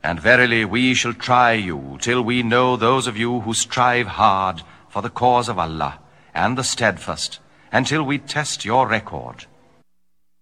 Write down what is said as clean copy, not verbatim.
And verily we shall try you till we know those of you who strive hard for the cause of Allah and the steadfast, until we test your record.